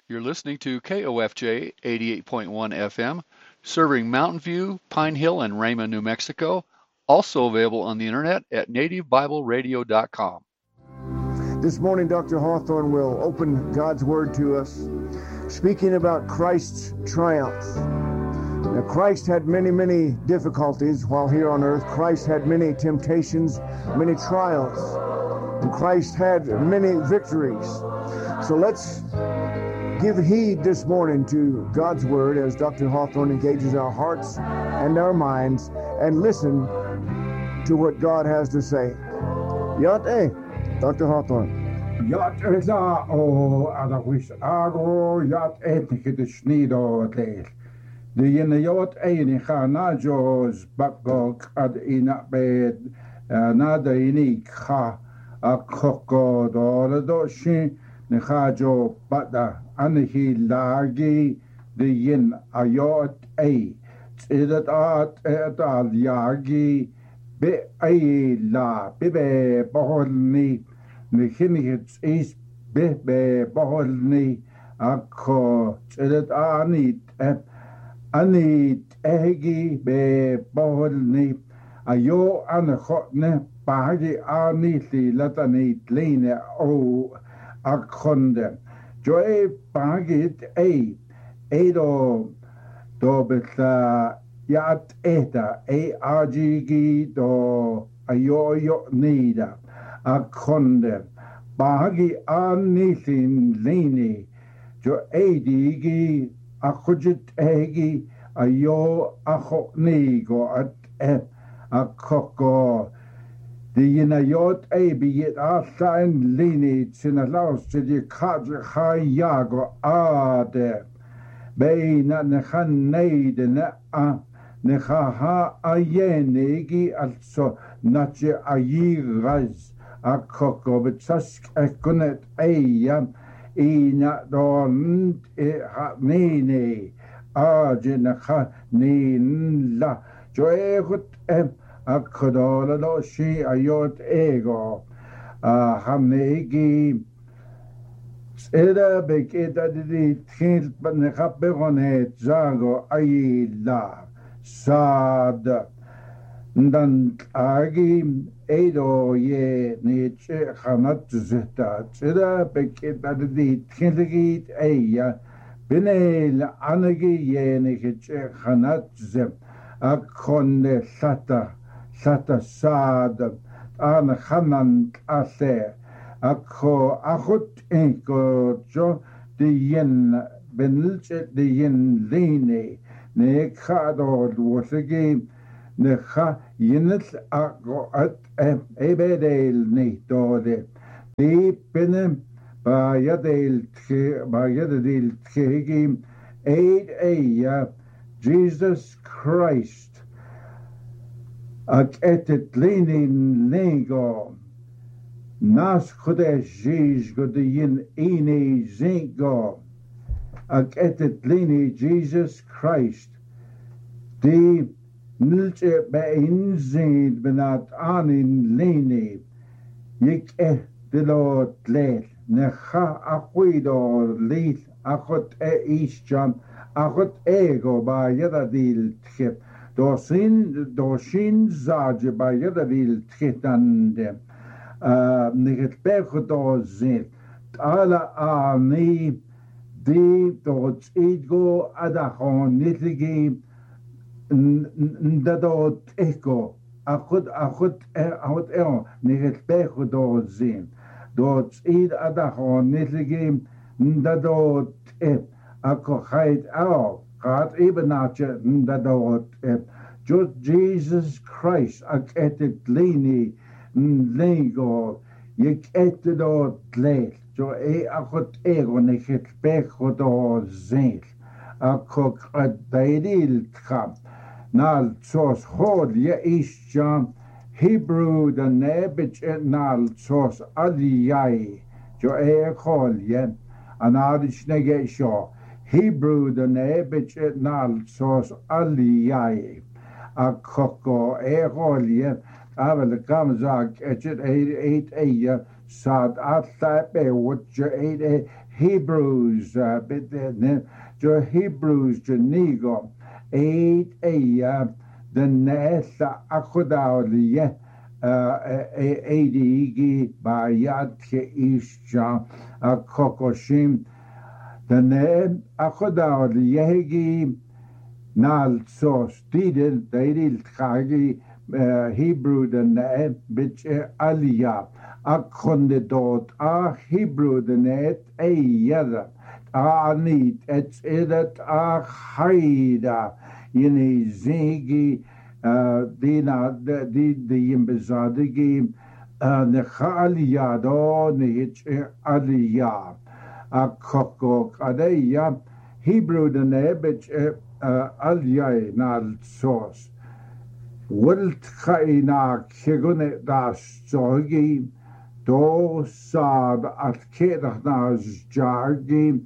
You're listening to KOFJ 88.1 FM, serving Mountain View, Pine Hill, and Rama, New Mexico. Also available on the internet at nativebibleradio.com. This morning, Dr. Hawthorne will open God's Word to us, speaking about Christ's triumph. Now, Christ had many difficulties while here on earth. Christ had many temptations, many trials, and Christ had many victories. So let's give heed this morning to God's Word as Dr. Hawthorne engages our hearts and our minds, and listen to what God has to say. Yate, Dr. Hawthorne. Yat esa o adagwis ago yat etnike de schnido tel. De yene yot eini khana jos bakok ad ina bed na de ini kha akoko do shin ne khajo bada anhi lagi de yin ayot ei tsidat at al yagi be ei la be boholni Mechanics is be boholni akko tsidat anit egi be boholni ayo anachotne bahagi anitli latanit line o akkonde joe bahagit edo do betla yat eta agigi do ayo nida akkonde bahagi anithin lini jo edigi akujit egi ayo achotni go at akoko the yinayot biyet asain lini sinalaus to the kaja hayago ade beina nechan neide ne a nechaha ayenegi also nache ayiraz akoko betsask ekunet eyam ina don nene ajenacha la joegut akkodola lo shi ayot ego hamnegi eda beketa di tkhil banekha begonet zago ayla sad ndan agi edo ye niche khanat zeta eda beketa di tkhilgit eya binel anagi ye niche khanat zem akkonne Sata sad an khanan ase akho akhut enko jo de yen benilche de yen lene ne khado wosegi ne kha yenel akho at ebedel ne dode de benem ba yadel khegi Jesus Christ ak etet lenin lego nas khodesh jiz go de yin ine zingo ak etet leni Jesus Christ de nilche bein zid benat anin leni yik de lot le nekha akwido lit akot ishjam akot ego ba yadadil tkhep Doshin zage by Yadavil Tritande Niget Bergodozit Ala Ani Di Dots Ego Adahon Nitigi Ndadot Echo Akut Niget Bergodozin Dots Id Adahon Nitigi Ndadot Akohait Ao God even not that just Jesus Christ ak etet lini lego yek etet le jo akot ego nekhet peko do zel akok adaidil kam nal sos hod ye ishjam Hebrew the nebich nal sos aliyai jo khol ye anadish nege sho Hebrew the nebich nal sos aliyai a koko egolie avel kamzak etchet 8 eya sad alla be what je Hebrews bit jo Hebrews jenigo 8 the nesa akodaulie ADG bayat ke isha kokoshim the ne akodaulie Nal sos didel deidil khagi Hebrew den bit alia akonde dot Hebrew den et yada nit et edat haida yini zigi dina di imbezadigi ne khalia do ne alia akoko adeya Hebrew den bit alia nal sos Wilt kaina kegune da stogi do sad at kedach na jargi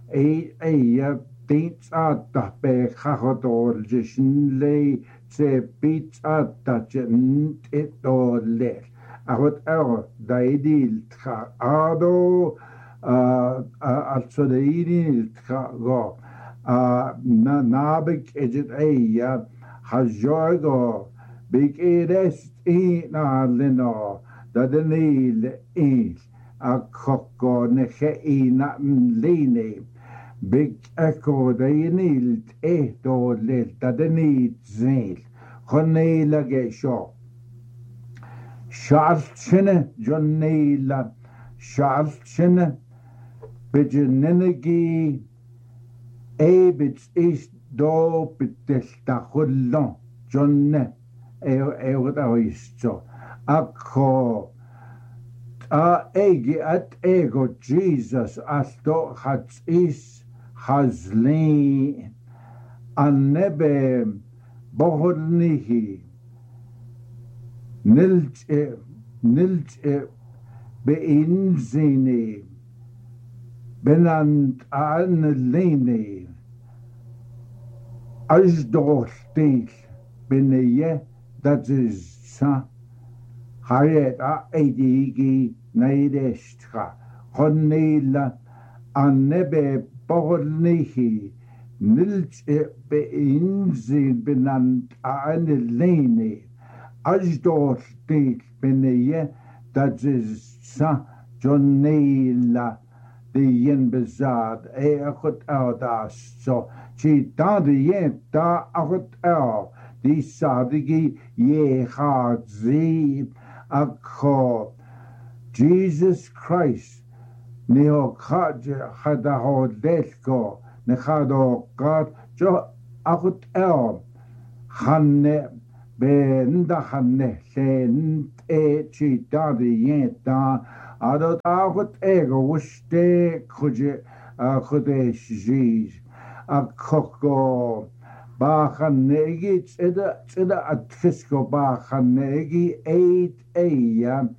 beats at da be chachodor jishin le se beats at da jen it do le ahot da idil tra ado also da idil tra go na nabik ejet Hajorgo big edest na lino da denil a koko neche na line big echo da yenil do le da denil zel khonela gesho sharchene jonela sharchene bejenenegi bits is do pitesta hullon jonne isto akko egi at ego Jesus asto hats is hazli annebe bohornihi nilt beinzini benant an lini Ajdortil beneye dat is sa hayet edigi neidestra honnela annebe bornihi nilt beinzin benant an lini Ajdortil beneye dat is sa Jonela de yen bezad akut audas so Chi da de yen da akut di sadigi ye zi akko Jesus Christ neo khaja khada ho delko ne khado qat jo akut khanne ben da khanne len chi da de yen da adot akut ego wuste khuje khude jiz akoko Bachanegi tsida atfisko bachanegi 8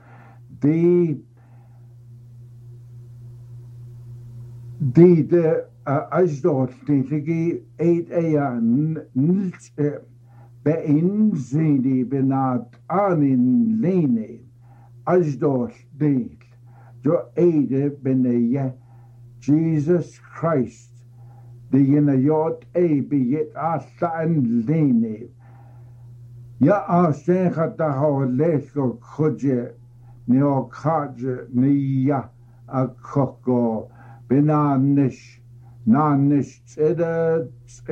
de ajdort tigi 8 nilt beinzini benat anin lene ajdort dil jo beneye Jesus Christ de yena yot biyet aslan lene ya asen khata ho lesko khuje neo khaje niya akoko benanish nanish tseda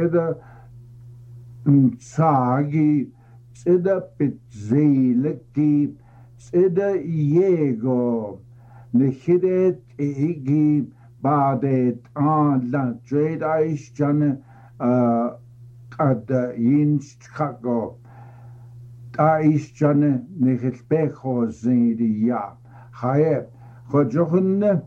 tsagi tseda pitzileki tseda yego nehidet igi Badet an la trade ice jan at the in Chicago. Ice jan nechbecho zidia. Haye, Hojohun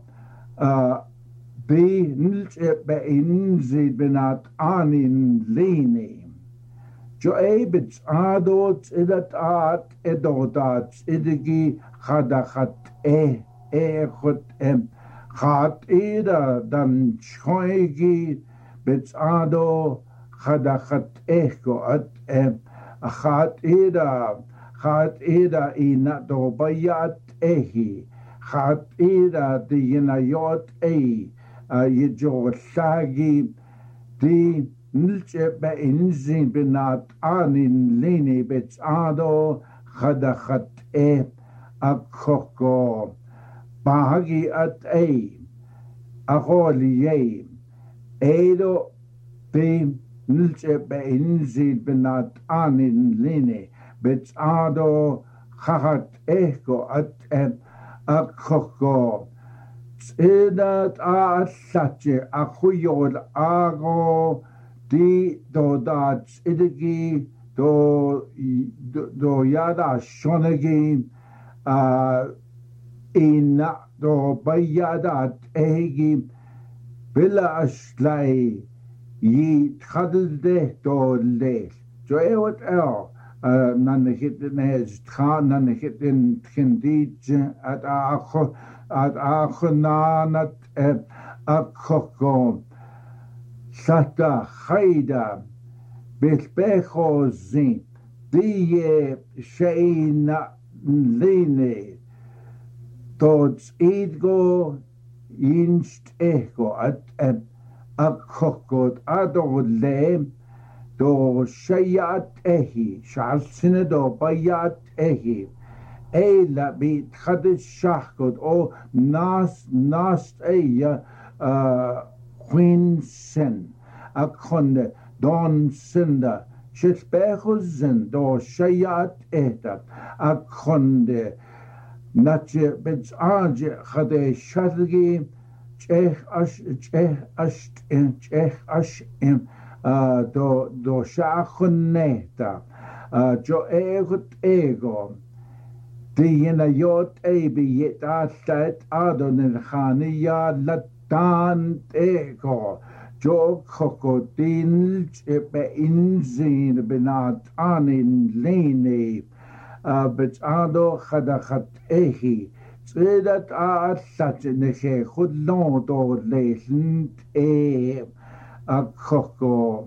be nils be in zid benat an in lene. Jo ebits adot edat at edodat idigi hadachat khut Gaat ida dan schoigi bits ado khadachat echo at gaat ida ina do bayat ehi gaat ira die yenayot yejo sagi die nilche be inzin benat anin lini bets ado khadakhat akhoko bahagi at agoli edo be nilche be inzin benat anin lini bets ado khakhat eko at akhoko Idat sache akuyol ago di do dat idigi do yada shonagi ina do bayadat egi bila ashlai yi khadde do le jo ewat nan hit nes khan nan hit in khindij at akho at akhnanat akhoko sata khaida bespecho zin die sheina line tots idgo inst echo at akhoko adole do shayat ehi shalsine do bayat ehi Eila bit khadish shachkod o nas eya queen sen akonde don sinda shilbechuzin do shayat eta akonde nache bits aje khade shadgi chech ash do shachuneta jo ego Die yenayot be yet astat adon in khaniya latan ego jo krokodil be inzin benat anin lene bet ado khadakhat tsidat astat neche khudlon do lesnt akhoko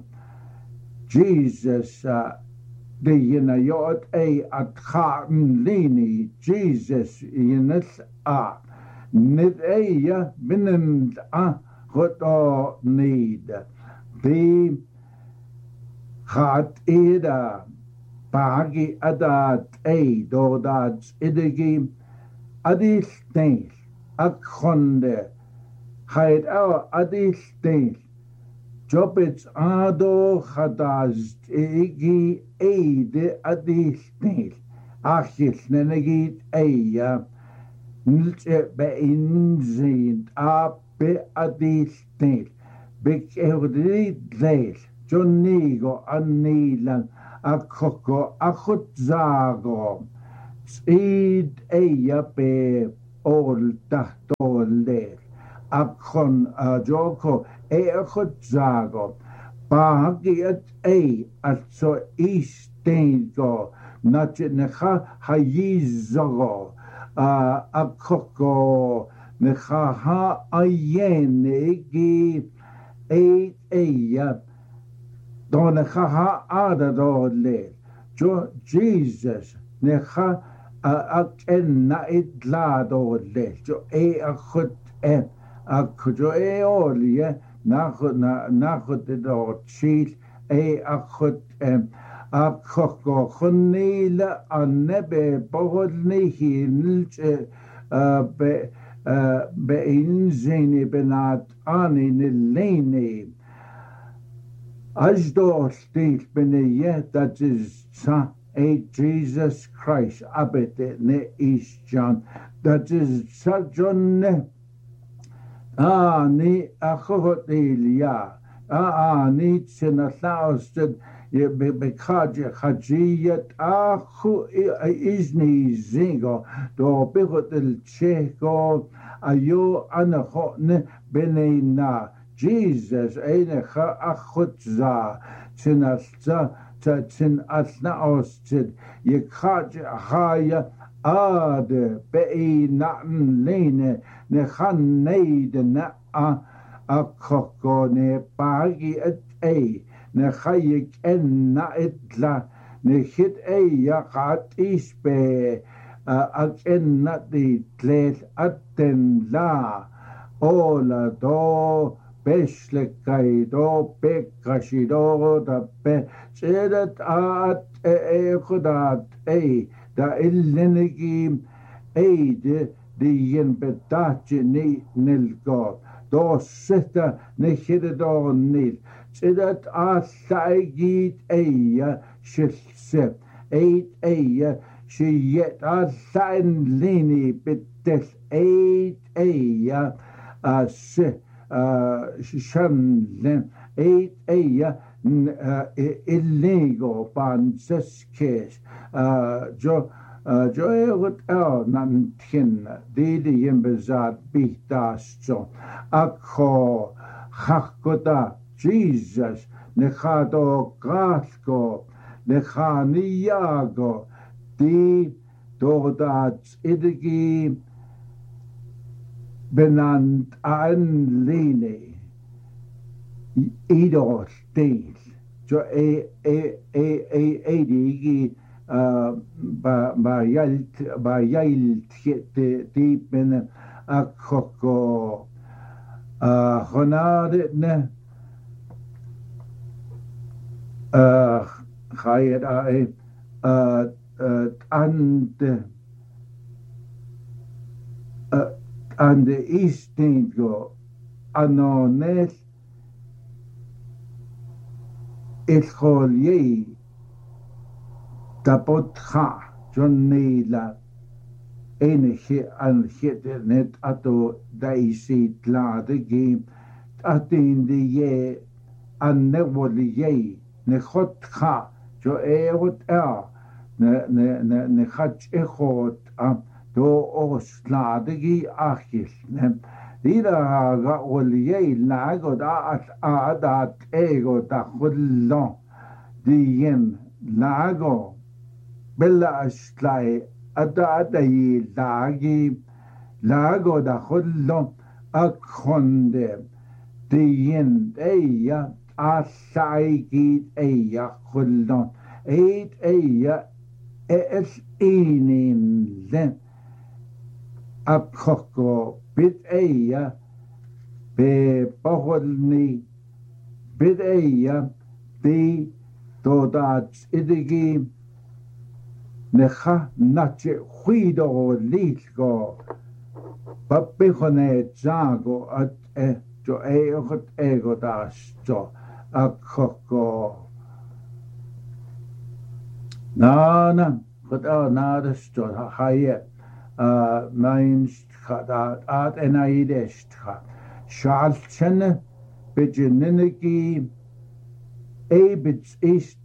Jesus the yenayot at khaten lini Jesus yenes nid ya binnen got need be khat ida bagi adat do dat idigi adil tain akhonde khayt adil tain Jobits ado khadaz egi eide adisnil achil nenegit eya nilche be inzin abe adisnil bik evrid leil jonigo anilan akoko akut zago id eya be ol tahtol leil akon joko echot zago bahagiat at so istego nache necha hayizogo akoko necha ha ayenegi eya donecha ha adado le jo Jesus necha akenna idlado le jo achot akjo olie nachot do chiel achot akoko khonile annebe bogodni hinilche be inzini benat ani nilene ajdo stil beneye that is sa Jesus Christ abete ne is John that is sa John ni achotilia ni tsenaslausted bekaje khajiyat akhu izni zingo do bigotel cheko ayo anachotne benena Jesus eine kha akhutza tsenalza tsen asna osted yekhaje haya ade be na lene ne khan neide na akoko ne pagi et ne khayik en na etla ne hit ya qat isbe Ag di tlel atten la ola do beslekai do pekkashi do da pe sedat at kudat da illenigi de yen betache ni nilgo do seta ne hide do nil sedat saigit shilse she yet sain lini bites shanlen illegal banses case jo nan tin de yembezat bitas akho hakoda Jesus nechado gasko nechaniago di dodat idigi benannt anline idol stil jo digi ba yalt di ben akoko honade ne khayed and the eastern go anones الخولي tapotha Johnila enige an net ato daisi tlade game atin de ye an nevoli ye ne khotha jo ne khatch ekhot do osladegi achil ne ida ga oliye lago da ego da khullo dien lago bella ashlai adai lago da khullo akhonde dien eya asaigi eya khullo eya es inin len akhoko bit eya be poholni bit eya be dodat idigi necha nache huido litgo papihone jago at jo egot ego das jo akhoko na das jo haye meinst at enaidest schalchen beginnenigi ebits ist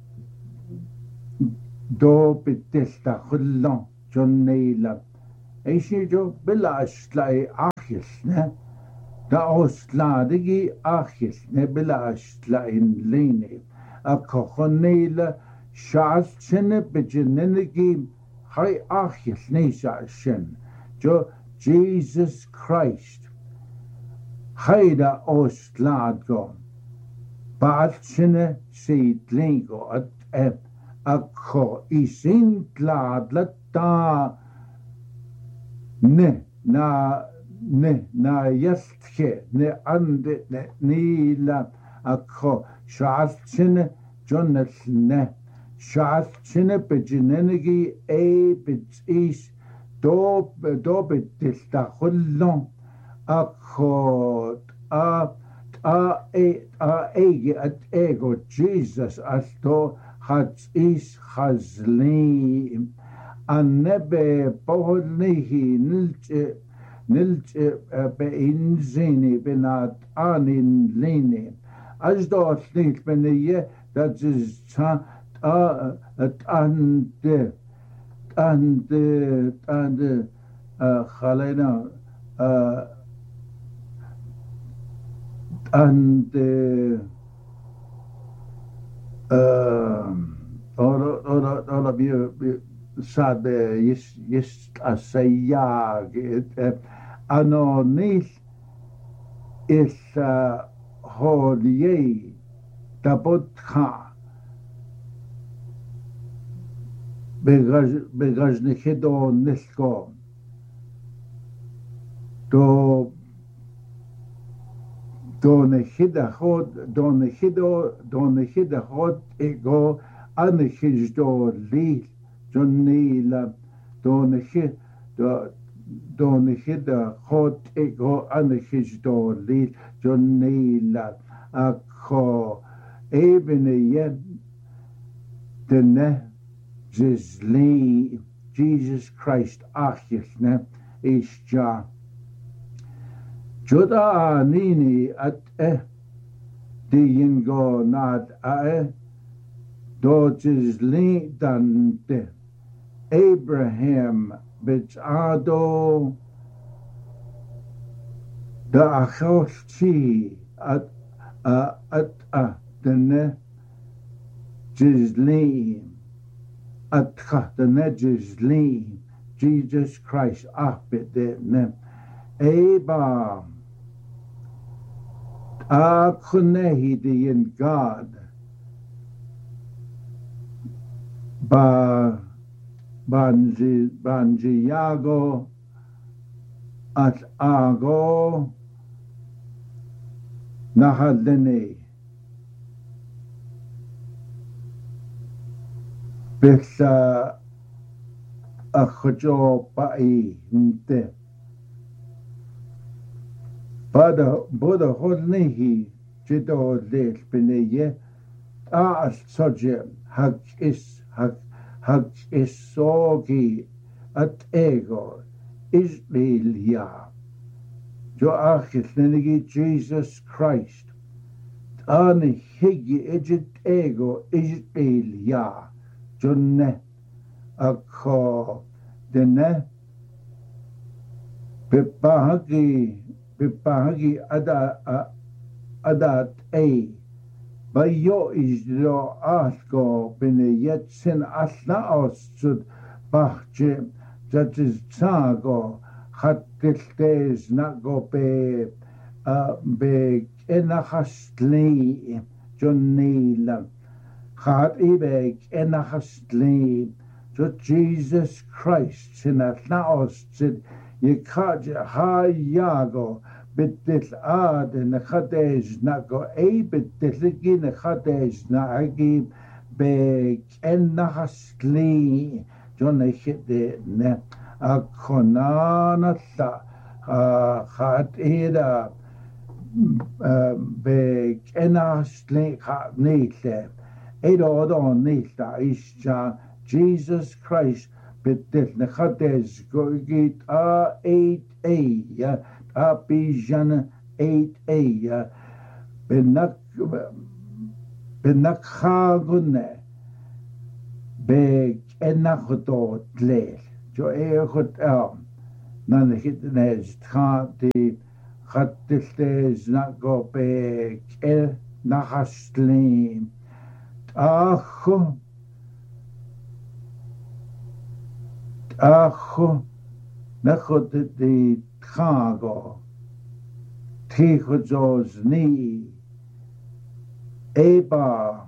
do bitilta khullo jonneila eishi jo bilash lai akhil ne da osladigi akhil ne bilash lai lene akhonneila shalchen beginnenigi hay akhil ne shalchen jo Jesus Christ hayda osladgo baalchene seedlingo at akho isin tladla ta ne na yastche ne ande ne nila akho shalchene jonne shalchene bejinenegi bit is do betilta khullon akho ege at ego Jesus alto hat is khazli annebe pohodnihi nilche be inzini benat anin line ajdo atlik beniye that is and khalena and all of you said yes asaya anonil is holy tabot kha begaznichido nilko do nechida hod ego anechiddo li Jonila do nechida hod ego anechiddo li Jonila akho ebene yen denne Gisli Jesus Christ achilne is ja Juda nini at diin go nad do Gisli dante Abraham bit ado da achilchi at denne Gisli at the Gisli Jesus Christ apit ne Eba Akunehi in God Banjiago at Ago Nahadene Bitha Achojo Pai Nte Buddha Hodnehi Jido Lil Beneye As Soje Hak is Sogi at Ego Israelia Jo Achis Nenegi Jesus Christ Ani Higi Ejit Ego Israelia Jonne Akho Dene Bipahagi adat Bayo is lo asko bene yet sin asla osud bachje that is tsago hatiltes nago be enachastli Jonila hat ibek enachastli so Jesus Christ sin asla osud Yekaja ha yago bitil ad in khadej nago bitil gin khadej nagi be en nahasli jonechde ne akonana ta khat ida be enasli khat nile edo don nilta isja Jesus Christ bitil ne khadej go git a 8a Apijan 8a benakhagunne be enakhto tlel jo ekhot nan hitnes khati khatiltes nago be nahaslim akho nakhot di Chicago, Tichos ni, Eba,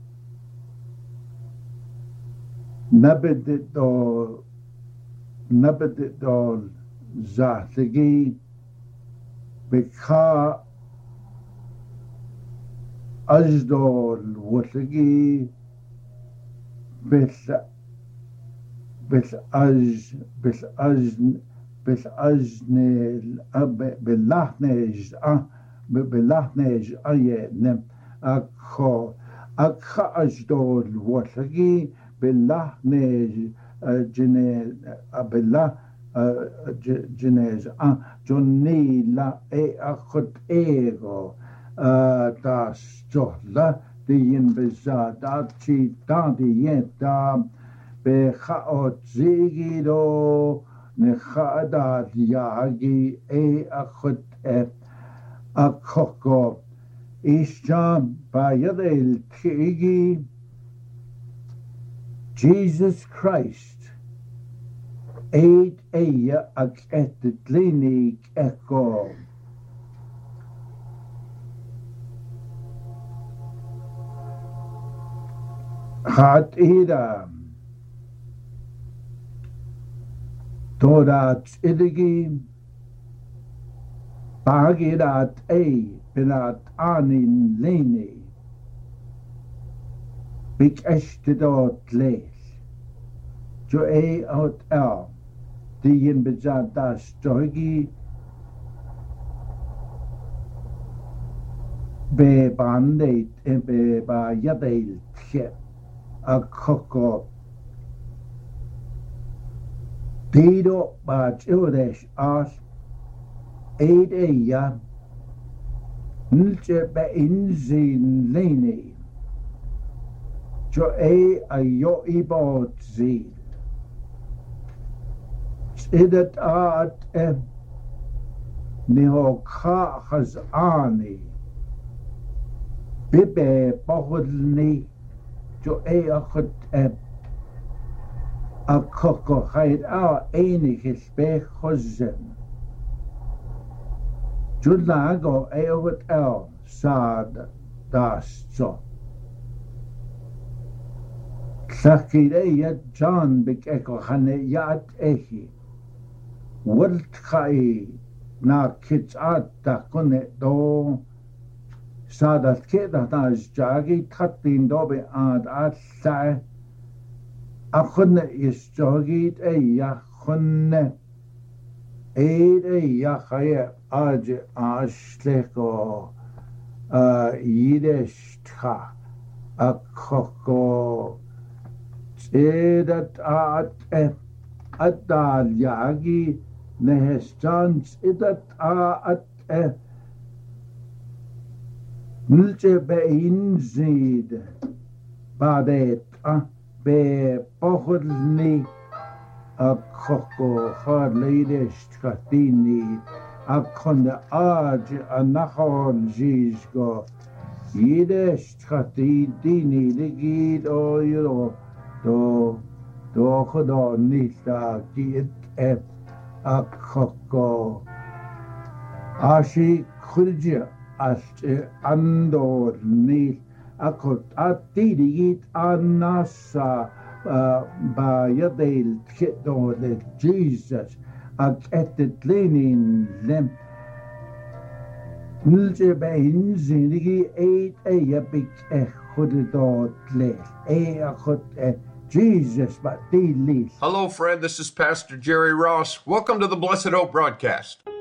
Nabedidol, Zatligi, Bika, Azdol, Watligi, Beth باللحنج أيه أكو أجدول وثقي باللحنج جنيز بالله جنيز جوني لا أخد إيغو تاس جهلا دين بزاد تشي تاني ينتا بخاوت زيجيدو نخادات ياغي أخد أكوكو إشام بايدل تيجي Jesus Christ eia ak etlinik eko hat ida Dodat idigi bagidat benat anin leni big eshtidot leil jo out diyin bejadas jogi be bandeit be ba yadeil tje a koko Dido ba chiudesh as ya nilche be inzin leni jo a yo ibot zil idet at niho ka has ani bibe bohudni jo achot a coco haid enig hisbe chozen. Julago eogot sad das so. Sakide John big echo hane yat ehi. Wilt kai na kids da kone do sadat keda das jagi tatin dobe at sa Achunne is jogit ya chunne ya chaya aj ashleko yideshtka a koko edat adal yagi nehestans edat nilche beinzid badet be pohodlni a koko hard leidest katini a konde aj a nachon jizgo yidest katini ligid o yro do khoda nista git a koko ashi khulja ast andor ni akot atidigit anasa ba yadel tkedo le Jesus ak etet lenin lem nulje behin zinigi yapik khudot le akot Jesus but di. Hello friend, this is Pastor Jerry Ross. Welcome to the Blessed Hope broadcast.